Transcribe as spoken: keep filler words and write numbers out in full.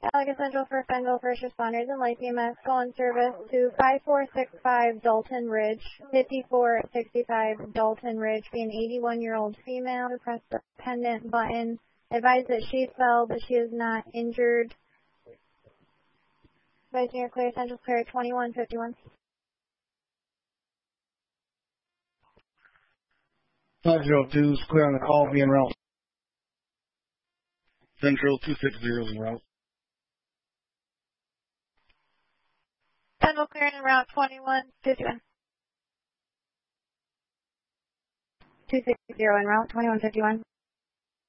Allegan Central for Fenville First Responders and Light B M S call in service to five four six five Dalton Ridge, fifty-four sixty-five Dalton Ridge, being an eighty-one-year-old female who pressed the pendant button. Advised that she fell, but she is not injured. Advising you're clear, Central clear twenty-one fifty-one. five zero two is clear on the call, being route. Central two six zero is en route. Central clear in route twenty-one fifty-one. two six zero en route twenty-one fifty-one.